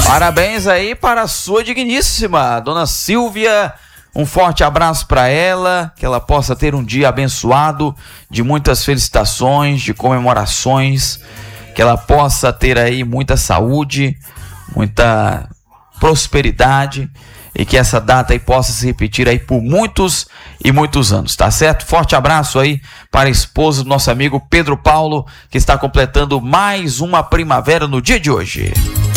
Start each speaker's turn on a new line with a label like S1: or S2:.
S1: Parabéns aí para a sua digníssima, dona Silvia. Um forte abraço para ela, que ela possa ter um dia abençoado, de muitas felicitações, de comemorações, que ela possa ter aí muita saúde, muita prosperidade e que essa data aí possa se repetir aí por muitos e muitos anos, tá certo? Forte abraço aí para a esposa do nosso amigo Pedro Paulo, que está completando mais uma primavera no dia de hoje.